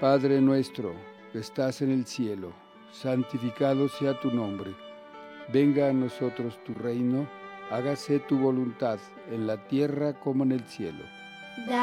Padre nuestro, que estás en el cielo, santificado sea tu nombre. Venga a nosotros tu reino, hágase tu voluntad, en la tierra como en el cielo.